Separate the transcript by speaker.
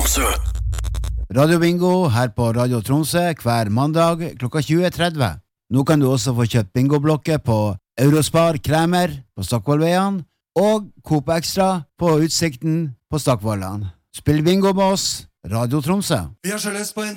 Speaker 1: Tromsø.
Speaker 2: Radio Bingo her på Radio Tromsø hver mandag klokka 20.30. Nå kan du også få kjøpt bingoblokker på Eurospar Kremer på Stokkvollveien og Coop Extra på Utsikten på Stokkvollan. Spill bingo med oss, Radio Tromsø.
Speaker 3: Vi har sjøløst på en